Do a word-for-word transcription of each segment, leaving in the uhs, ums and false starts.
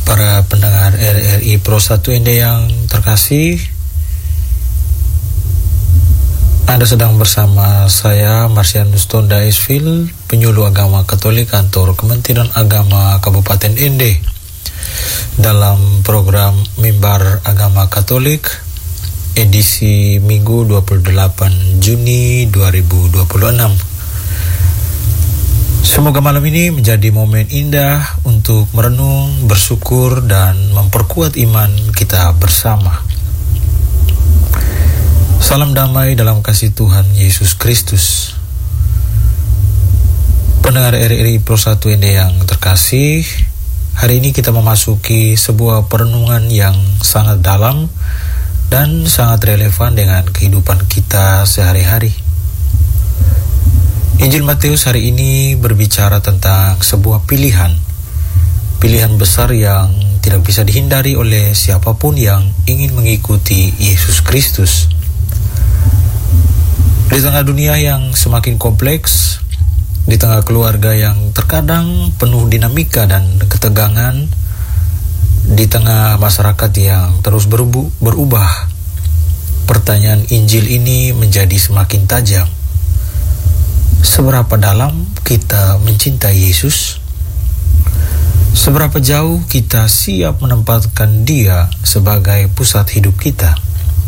Para pendengar R R I Pro satu Ende yang terkasih, Anda sedang bersama saya, Marsianus Tonda Esvil, penyuluh agama Katolik kantor Kementerian Agama Kabupaten Ende, dalam program Mimbar Agama Katolik edisi Minggu dua puluh delapan Juni dua ribu dua puluh enam. Semoga malam ini menjadi momen indah untuk merenung, bersyukur, dan memperkuat iman kita bersama. Salam damai dalam kasih Tuhan Yesus Kristus. Pendengar R R I Pro satu Ende yang terkasih, hari ini kita memasuki sebuah perenungan yang sangat dalam dan sangat relevan dengan kehidupan kita sehari-hari. Injil Matius hari ini berbicara tentang sebuah pilihan, pilihan besar yang tidak bisa dihindari oleh siapapun yang ingin mengikuti Yesus Kristus. Di tengah dunia yang semakin kompleks, di tengah keluarga yang terkadang penuh dinamika dan ketegangan, di tengah masyarakat yang terus berubu, berubah, pertanyaan Injil ini menjadi semakin tajam. Seberapa dalam kita mencintai Yesus? Seberapa jauh kita siap menempatkan Dia sebagai pusat hidup kita?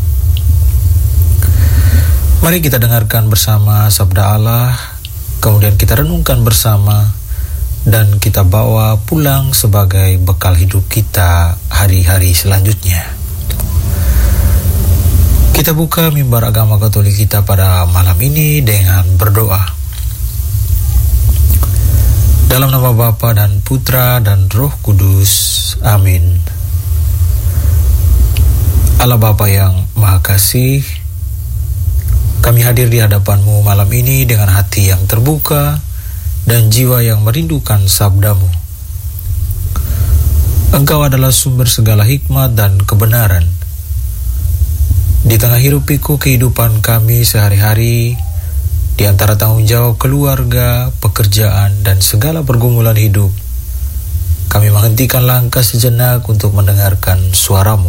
Mari kita dengarkan bersama sabda Allah, kemudian kita renungkan bersama, dan kita bawa pulang sebagai bekal hidup kita hari-hari selanjutnya. Kita buka mimbar agama Katolik kita pada malam ini dengan berdoa. Dalam nama Bapa dan Putra dan Roh Kudus. Amin. Allah Bapa yang Maha Kasih, kami hadir di hadapan-Mu malam ini dengan hati yang terbuka dan jiwa yang merindukan sabda-Mu. Engkau adalah sumber segala hikmat dan kebenaran. Di tengah hiruk pikuk kehidupan kami sehari-hari, di antara tanggung jawab keluarga, pekerjaan, dan segala pergumulan hidup, kami menghentikan langkah sejenak untuk mendengarkan suara-Mu.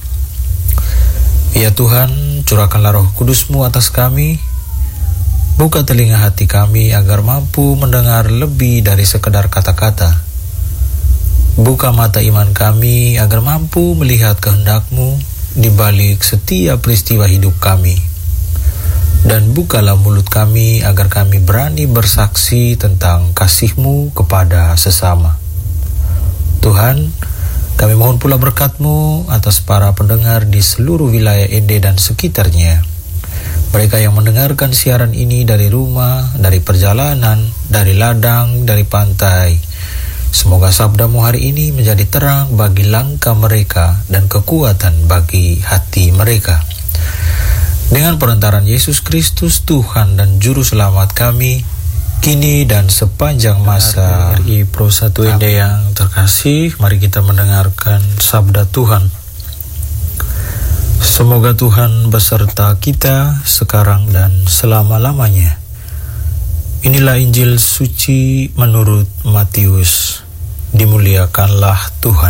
Ya Tuhan, curahkanlah Roh Kudus-Mu atas kami, buka telinga hati kami agar mampu mendengar lebih dari sekedar kata-kata. Buka mata iman kami agar mampu melihat kehendak-Mu di balik setiap peristiwa hidup kami. Dan bukalah mulut kami agar kami berani bersaksi tentang kasih-Mu kepada sesama. Tuhan, kami mohon pula berkat-Mu atas para pendengar di seluruh wilayah Ende dan sekitarnya. Mereka yang mendengarkan siaran ini dari rumah, dari perjalanan, dari ladang, dari pantai. Semoga sabda-Mu hari ini menjadi terang bagi langkah mereka dan kekuatan bagi hati mereka. Dengan perantaran Yesus Kristus, Tuhan dan Juru Selamat kami, kini dan sepanjang masa. R R I Pro satu Ende yang terkasih, mari kita mendengarkan sabda Tuhan. Semoga Tuhan beserta kita sekarang dan selama-lamanya. Inilah Injil suci menurut Matius. Dimuliakanlah Tuhan.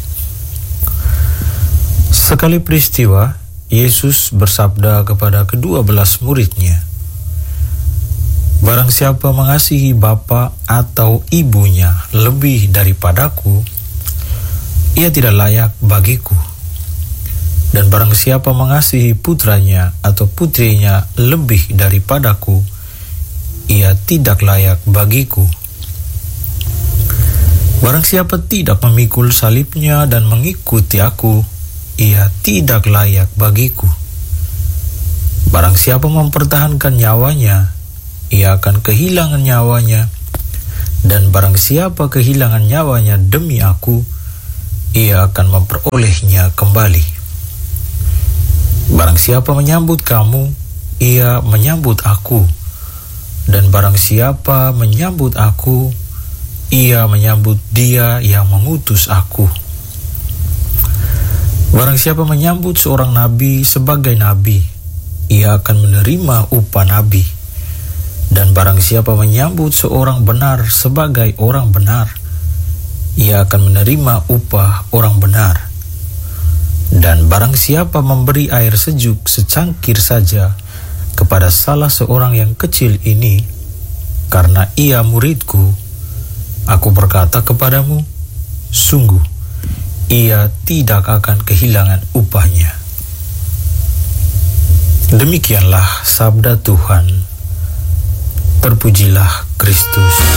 Sekali peristiwa, Yesus bersabda kepada kedua belas murid-Nya, "Barang siapa mengasihi bapa atau ibunya lebih daripadaku, ia tidak layak bagiku. Dan barang siapa mengasihi putranya atau putrinya lebih daripadaku, ia tidak layak bagiku. Barang siapa tidak memikul salibnya dan mengikuti aku, ia tidak layak bagiku. Barang siapa mempertahankan nyawanya, ia akan kehilangan nyawanya. Dan barang siapa kehilangan nyawanya demi aku, ia akan memperolehnya kembali. Barang siapa menyambut kamu, ia menyambut aku. Dan barang siapa menyambut aku, ia menyambut Dia yang mengutus aku. Barang siapa menyambut seorang nabi sebagai nabi, ia akan menerima upah nabi. Dan barang siapa menyambut seorang benar sebagai orang benar, ia akan menerima upah orang benar. Dan barang siapa memberi air sejuk secangkir saja kepada salah seorang yang kecil ini, karena ia muridku, aku berkata kepadamu, sungguh, ia tidak akan kehilangan upahnya. Demikianlah sabda Tuhan. Terpujilah Kristus.